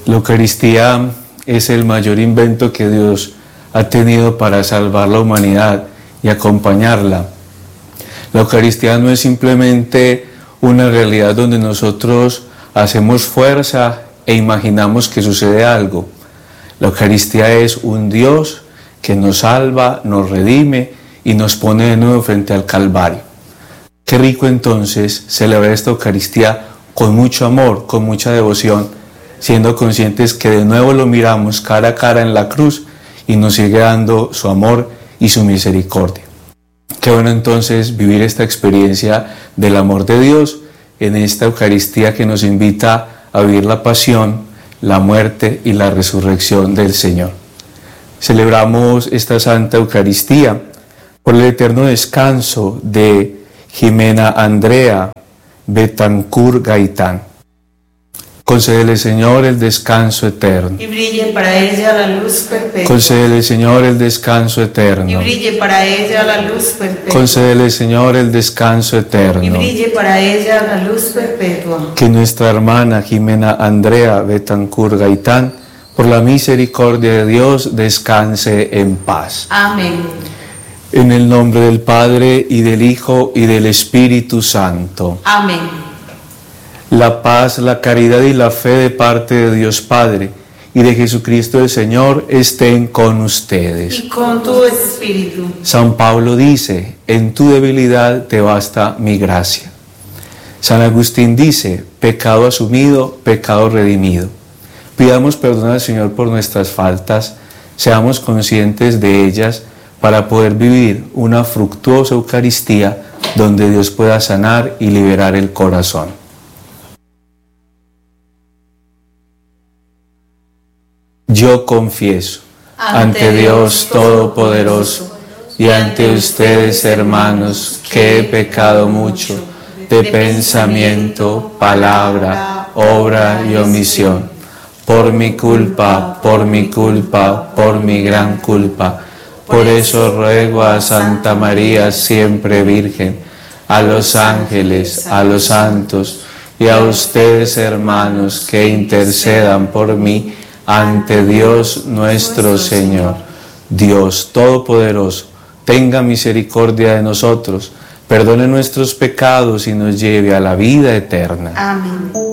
La Eucaristía es el mayor invento que Dios ha tenido para salvar la humanidad y acompañarla. La Eucaristía no es simplemente una realidad donde nosotros hacemos fuerza e imaginamos que sucede algo. La Eucaristía es un Dios que nos salva, nos redime y nos pone de nuevo frente al Calvario. Qué rico entonces celebrar esta Eucaristía con mucho amor, con mucha devoción, siendo conscientes que de nuevo lo miramos cara a cara en la cruz y nos sigue dando su amor y su misericordia. Qué bueno entonces vivir esta experiencia del amor de Dios en esta Eucaristía que nos invita a vivir la pasión, la muerte y la resurrección del Señor. Celebramos esta Santa Eucaristía por el eterno descanso de Jimena Andrea Betancourt Gaitán. Concédele, Señor, el descanso eterno. Y brille para ella la luz perpetua. Concédele, Señor, el descanso eterno. Y brille para ella la luz perpetua. Concédele, Señor, el descanso eterno. Y brille para ella la luz perpetua. Que nuestra hermana Jimena Andrea Betancourt Gaitán, por la misericordia de Dios, descanse en paz. Amén. En el nombre del Padre, y del Hijo, y del Espíritu Santo. Amén. La paz, la caridad y la fe de parte de Dios Padre y de Jesucristo el Señor estén con ustedes. Y con tu espíritu. San Pablo dice, en tu debilidad te basta mi gracia. San Agustín dice, pecado asumido, pecado redimido. Pidamos perdón al Señor por nuestras faltas, seamos conscientes de ellas para poder vivir una fructuosa Eucaristía donde Dios pueda sanar y liberar el corazón. Yo confieso ante Dios Todopoderoso y ante ustedes, hermanos, que he pecado mucho de pensamiento, palabra, obra y omisión, por mi culpa, por mi gran culpa. Por eso ruego a Santa María, siempre Virgen, a los ángeles, a los santos y a ustedes, hermanos, que intercedan por mí ante Dios nuestro Señor. Dios Todopoderoso, tenga misericordia de nosotros, perdone nuestros pecados y nos lleve a la vida eterna. Amén.